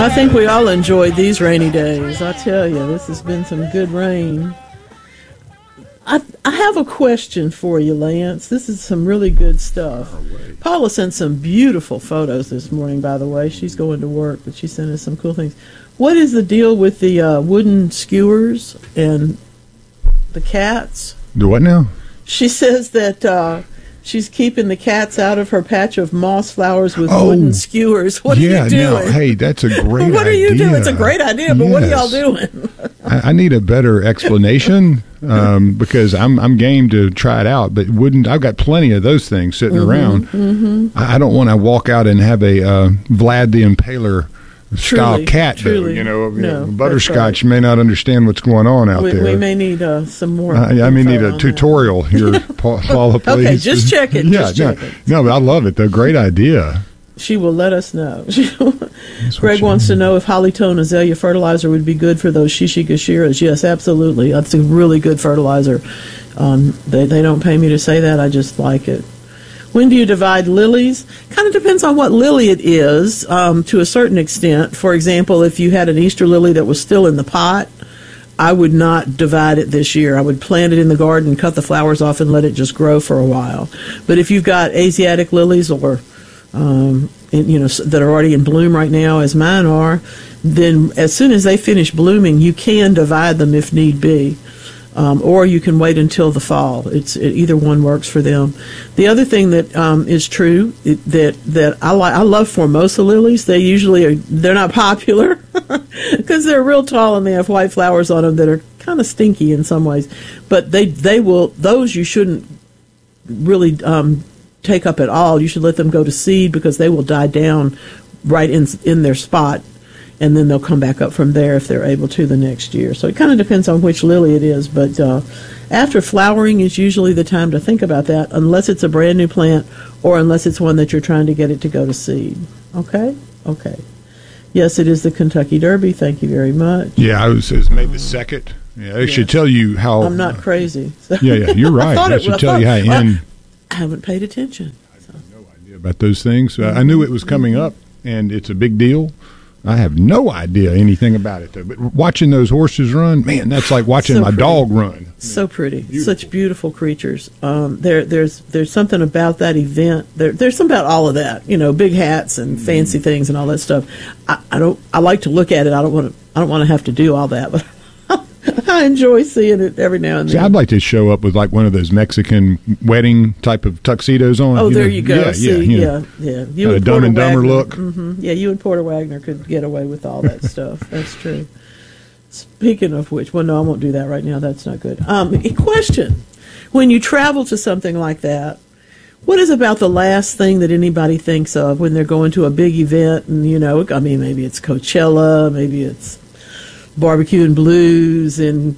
think we all enjoyed these rainy days. I tell you, this has been some good rain. I have a question for you, Lance. This is some really good stuff. Paula sent some beautiful photos this morning, by the way. She's going to work, but she sent us some cool things. What is the deal with the wooden skewers and the cats? Do what now? She says that she's keeping the cats out of her patch of moss flowers with wooden skewers. What are you doing? No, hey, that's a great idea. What are you doing? It's a great idea, but what are y'all doing? I need a better explanation because I'm game to try it out, but I've got plenty of those things sitting around. Mm-hmm. I don't want to walk out and have a Vlad the Impaler style cat, truly. No, Butterscotch may not understand what's going on out there. We may need some more. I may need a tutorial here, Paula, please. Okay, just check it. No, but I love it, though. Great idea. She will let us know. Greg wants to know if Hollytone azalea fertilizer would be good for those Shishigoshiras. Yes, absolutely. That's a really good fertilizer. They don't pay me to say that. I just like it. When do you divide lilies? Kind of depends on what lily it is, to a certain extent. For example, if you had an Easter lily that was still in the pot, I would not divide it this year. I would plant it in the garden, cut the flowers off, and let it just grow for a while. But if you've got Asiatic lilies or that are already in bloom right now, as mine are, then as soon as they finish blooming, you can divide them if need be. Or you can wait until the fall. Either one works for them. The other thing that is true that I love Formosa lilies. They're not popular because they're real tall and they have white flowers on them that are kind of stinky in some ways. But those you shouldn't really take up at all. You should let them go to seed because they will die down right in their spot. And then they'll come back up from there if they're able to the next year. So it kind of depends on which lily it is. But after flowering is usually the time to think about that, unless it's a brand new plant or unless it's one that you're trying to get it to go to seed. Okay? Okay. Yes, it is the Kentucky Derby. Thank you very much. Yeah, it was May the 2nd. Yeah, it should tell you how... I'm not crazy. So. Yeah, you're right. That should tell you how in... I haven't paid attention. I have no idea about those things. I knew it was coming up, and it's a big deal. I have no idea anything about it, though. But watching those horses run, man, that's like watching my dog run. So pretty. Beautiful. Such beautiful creatures. There's something about that event. There's something about all of that. Big hats and fancy things and all that stuff. I like to look at it. I don't want to have to do all that, but I enjoy seeing it every now and then. See, I'd like to show up with like one of those Mexican wedding type of tuxedos on. Oh, there you go. Yeah. You a Dumb and Dumber look. Mm-hmm. Yeah, you and Porter Wagner could get away with all that stuff. That's true. Speaking of which, well, no, I won't do that right now. That's not good. A question. When you travel to something like that, what is about the last thing that anybody thinks of when they're going to a big event? And, maybe it's Coachella, maybe it's Barbecue and Blues in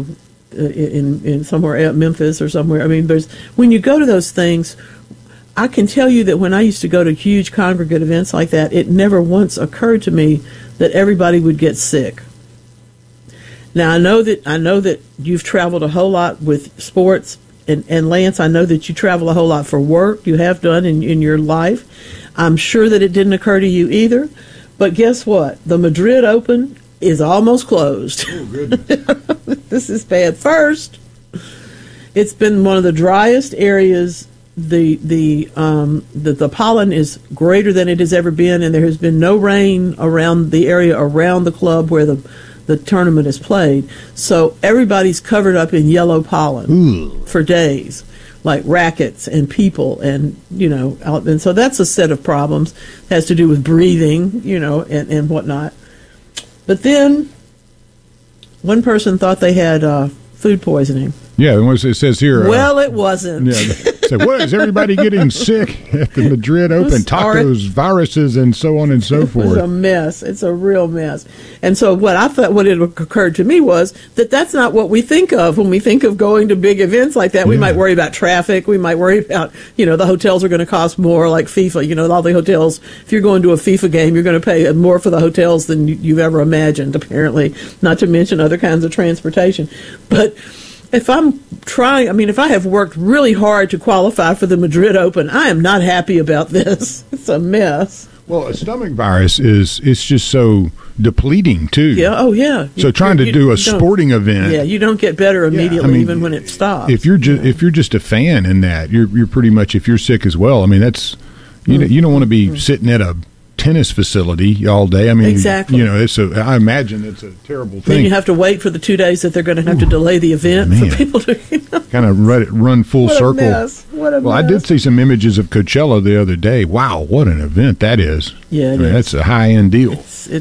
somewhere at Memphis or somewhere. When you go to those things, I can tell you that when I used to go to huge congregate events like that, it never once occurred to me that everybody would get sick. Now I know that you've traveled a whole lot with sports, and Lance, I know that you travel a whole lot for work. You have done in your life. I'm sure that it didn't occur to you either. But guess what? The Madrid Open is almost closed. Oh, goodness. This is bad. First, it's been one of the driest areas. The pollen is greater than it has ever been, and there has been no rain around the area around the club where the tournament is played. So everybody's covered up in yellow pollen for days, like rackets and people, and and so that's a set of problems. It has to do with breathing, and whatnot. But then, one person thought they had food poisoning. Yeah, it says here. Well, it wasn't. Yeah, so what is everybody getting sick at the Madrid Open? Tacos, viruses, and so on and so forth. It's a mess. It's a real mess. And so what it occurred to me was that that's not what we think of when we think of going to big events like that. We might worry about traffic. We might worry about, the hotels are going to cost more, like FIFA. All the hotels, if you're going to a FIFA game, you're going to pay more for the hotels than you've ever imagined, apparently, not to mention other kinds of transportation. But if if I have worked really hard to qualify for the Madrid Open, I am not happy about this. It's a mess. Well, a stomach virus it's just so depleting too. Yeah. Oh, yeah. So trying to do a sporting event. Yeah, you don't get better immediately, even when it stops. If you're just a fan in that, you're pretty much, if you're sick as well. I mean, that's you don't want to be sitting at a tennis facility all day. I mean, exactly. I imagine it's a terrible thing. Then you have to wait for the 2 days that they're going to have to delay the event for people to kind of run full circle. What a mess. I did see some images of Coachella the other day. Wow, what an event that is! Yeah, that's a high end deal.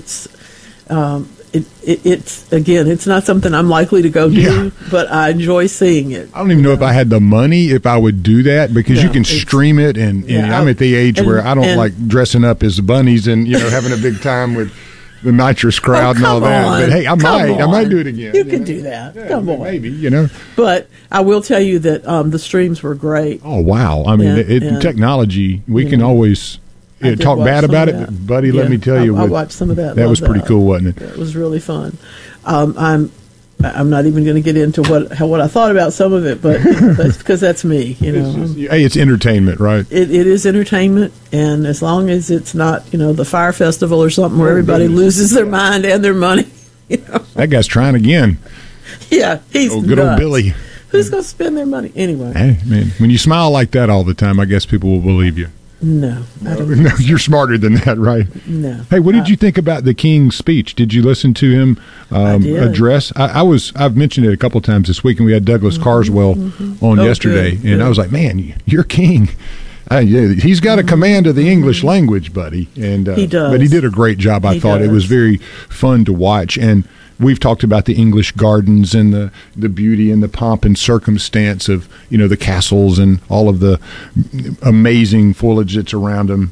It's again, it's not something I'm likely to go do, but I enjoy seeing it. I don't even know if I had the money if I would do that, because you can stream it, and I'm at the age where I don't like dressing up as bunnies and having a big time with the nitrous crowd and all that. But hey, I might do it again. You can do that. Come on, maybe But I will tell you that the streams were great. Oh wow! I mean, technology, we can always. Talk bad about it, but buddy. Let me tell you, I watched some of that. That was pretty cool, wasn't it? It was really fun. I'm not even going to get into what I thought about some of it, but because that's me, it's entertainment, right? It is entertainment, and as long as it's not the Fire Festival or something where everybody loses their mind and their money. That guy's trying again. Yeah, he's good nuts. old Billy. Who's going to spend their money anyway? Hey, man, when you smile like that all the time, I guess people will believe you. No, I don't. No, you're smarter than that, right? No. Hey, what did you think about the King's speech? Did you listen to him address? I've mentioned it a couple of times this week, and we had Douglas Carswell on yesterday, and I was like, man, you're king. He's got a command of the English language, buddy, and he does. But he did a great job. I thought it was very fun to watch, and we've talked about the English gardens and the beauty and the pomp and circumstance of the castles and all of the amazing foliage that's around them.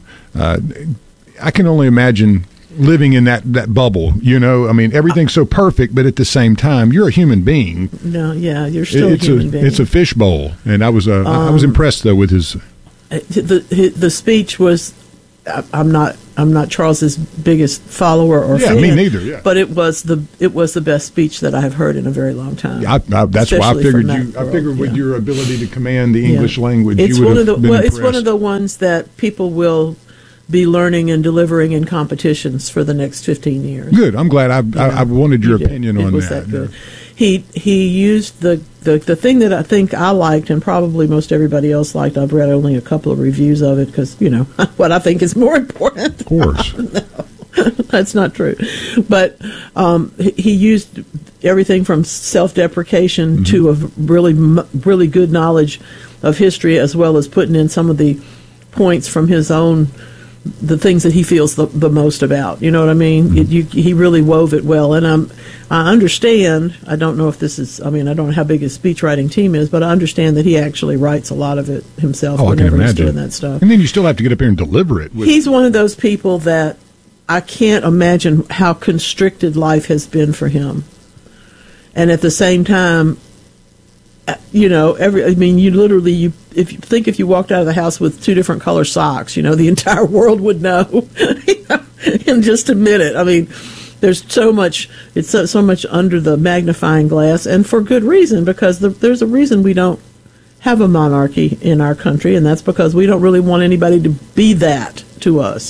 I can only imagine living in that bubble. I mean, everything's so perfect, but at the same time, you're a human being. No, yeah, you're still a human being. It's a fishbowl, and I was impressed though with his. The speech was. I'm not Charles's biggest follower or fan. Me neither. Yeah, but it was the best speech that I have heard in a very long time. That's why I figured I figured with your ability to command the English language, it's you would have been impressed. It's one of the ones that people will be learning and delivering in competitions for the next 15 years. Good. I'm glad. I wanted your opinion on that. It was that good. He used the thing that I think I liked, and probably most everybody else liked. I've read only a couple of reviews of it because what I think is more important. Of course, no, that's not true. But he used everything from self-deprecation to a really good knowledge of history, as well as putting in some of the points from his own. The things that he feels the most about, you know what I mean? He really wove it well, and I understand. I don't know if this is. I don't know how big his speech writing team is, but I understand that he actually writes a lot of it himself. Oh, I can imagine. He's doing that stuff. And then you still have to get up here and deliver it. He's one of those people that I can't imagine how constricted life has been for him, and at the same time. You literally, if you walked out of the house with two different color socks, the entire world would know in just a minute. I mean, there's so much, it's so much under the magnifying glass, and for good reason, because there's a reason we don't have a monarchy in our country, and that's because we don't really want anybody to be that to us.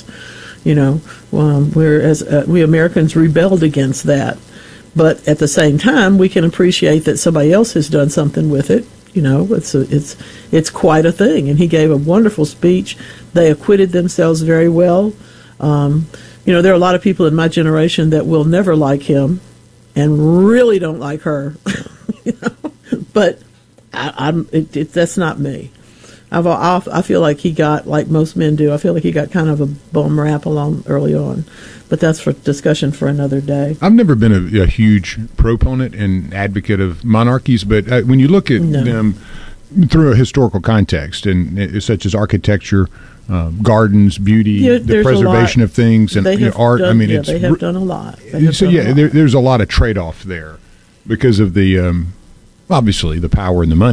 Whereas we Americans rebelled against that. But at the same time, we can appreciate that somebody else has done something with it. It's quite a thing. And he gave a wonderful speech. They acquitted themselves very well. There are a lot of people in my generation that will never like him and really don't like her. But that's not me. I feel like he got, like most men do, I feel like he got kind of a bum rap early on. But that's for discussion for another day. I've never been a huge proponent and advocate of monarchies, but when you look at them through a historical context, and such as architecture, gardens, beauty, the preservation of things, and art. They have done a lot. There's a lot of trade-off there because of the obviously the power and the money.